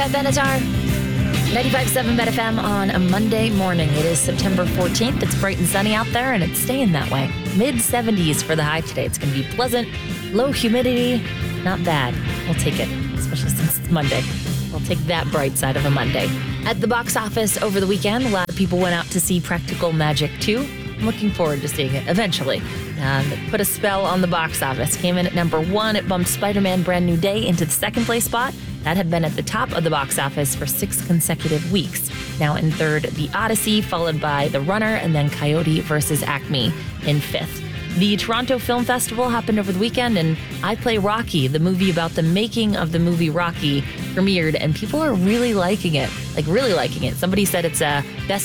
Beth Benatar, 95.7 Bet FM on a Monday morning. It is September 14th. It's bright and sunny out there, and it's staying that way. Mid-70s for the high today. It's going to be pleasant, low humidity, not bad. We'll take it, especially since it's Monday. We'll take that bright side of a Monday. At the box office over the weekend, a lot of people went out to see Practical Magic 2. I'm looking forward to seeing it eventually. It put a spell on the box office. Came in at number 1. It bumped Spider-Man Brand New Day into the second place spot. That had been at the top of the box office for 6 consecutive weeks. Now in third, The Odyssey, followed by The Runner, and then Coyote vs. Acme in fifth. The Toronto Film Festival happened over the weekend, and I Play Rocky, the movie about the making of the movie Rocky, premiered, and people are really liking it. Somebody said it's best